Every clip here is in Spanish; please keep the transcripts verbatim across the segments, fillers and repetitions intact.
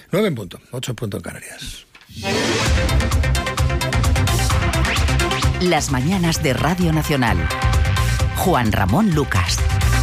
Nueve en punto, ocho en punto en Canarias. Las mañanas de Radio Nacional. Juan Ramón Lucas.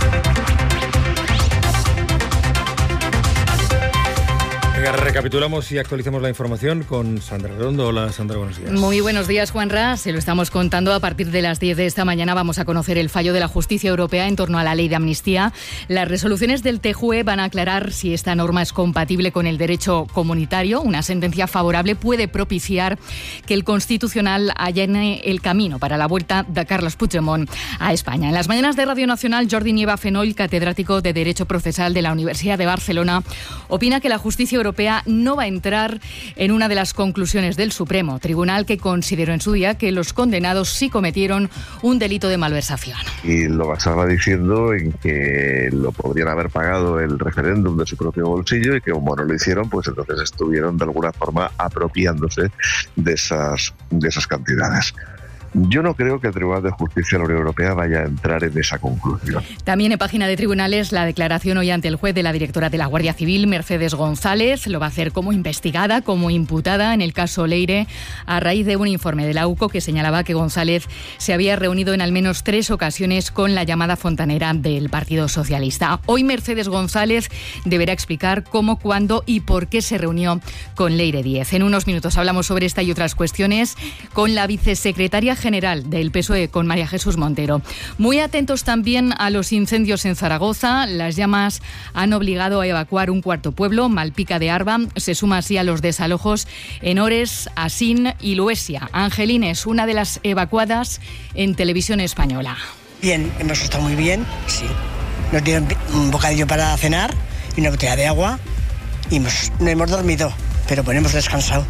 Venga, recapitulamos y actualizamos la información con Sandra Redondo. Hola, Sandra, buenos días. Muy buenos días, Juanra. Se lo estamos contando. A partir de las diez de esta mañana vamos a conocer el fallo de la Justicia Europea en torno a la ley de amnistía. Las resoluciones del T J U E van a aclarar si esta norma es compatible con el derecho comunitario. Una sentencia favorable puede propiciar que el Constitucional allane el camino para la vuelta de Carles Puigdemont a España. En las mañanas de Radio Nacional, Jordi Nieva Fenoll, catedrático de Derecho Procesal de la Universidad de Barcelona, opina que la Justicia Europea Europea no va a entrar en una de las conclusiones del Supremo, tribunal que consideró en su día que los condenados sí cometieron un delito de malversación. Y lo basaba diciendo en que lo podrían haber pagado el referéndum de su propio bolsillo y que como no lo hicieron, pues entonces estuvieron de alguna forma apropiándose de esas, de esas cantidades. Yo no creo que el Tribunal de Justicia de la Unión Europea vaya a entrar en esa conclusión. También en página de tribunales la declaración hoy ante el juez de la directora de la Guardia Civil, Mercedes González. Lo va a hacer como investigada, como imputada en el caso Leire, a raíz de un informe de la U C O que señalaba que González se había reunido en al menos tres ocasiones con la llamada fontanera del Partido Socialista. Hoy Mercedes González deberá explicar cómo, cuándo y por qué se reunió con Leire Díez. En unos minutos hablamos sobre esta y otras cuestiones con la vicesecretaria general del P S O E, con María Jesús Montero. Muy atentos también a los incendios en Zaragoza. Las llamas han obligado a evacuar un cuarto pueblo, Malpica de Arba. Se suma así a los desalojos en Ores, Asín y Luesia. Angelines, una de las evacuadas en Televisión Española. Bien, hemos estado muy bien, sí. Nos dieron un bocadillo para cenar y una botella de agua y hemos, no hemos dormido, pero bueno, hemos descansado.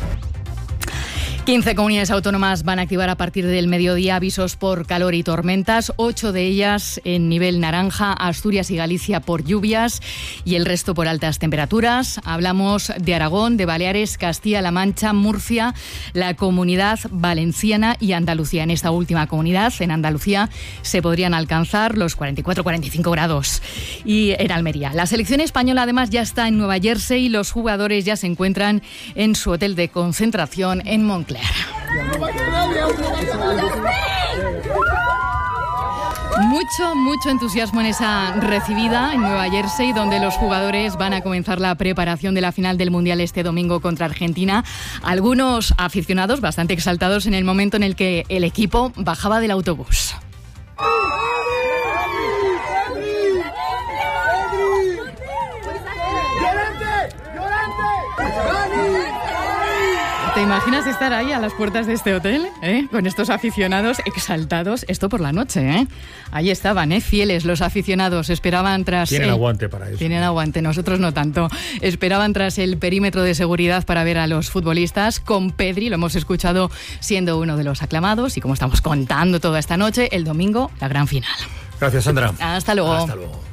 quince comunidades autónomas van a activar a partir del mediodía avisos por calor y tormentas, ocho de ellas en nivel naranja, Asturias y Galicia por lluvias y el resto por altas temperaturas. Hablamos de Aragón, de Baleares, Castilla-La Mancha, Murcia, la Comunidad Valenciana y Andalucía. En esta última comunidad, en Andalucía, se podrían alcanzar los cuarenta y cuatro a cuarenta y cinco grados. Y en Almería. La selección española además ya está en Nueva Jersey y los jugadores ya se encuentran en su hotel de concentración en Montclair. Mucho, mucho entusiasmo en esa recibida en Nueva Jersey, donde los jugadores van a comenzar la preparación de la final del Mundial este domingo contra Argentina. Algunos aficionados bastante exaltados en el momento en el que el equipo bajaba del autobús. ¿Te imaginas estar ahí a las puertas de este hotel, eh? Con estos aficionados exaltados? Esto por la noche, ¿eh? Ahí estaban, ¿eh? Fieles los aficionados. Esperaban tras... Tienen eh, aguante para eso. Tienen aguante, nosotros no tanto. Esperaban tras el perímetro de seguridad para ver a los futbolistas. Con Pedri, lo hemos escuchado siendo uno de los aclamados. Y como estamos contando toda esta noche, el domingo, la gran final. Gracias, Sandra. Hasta luego. Hasta luego.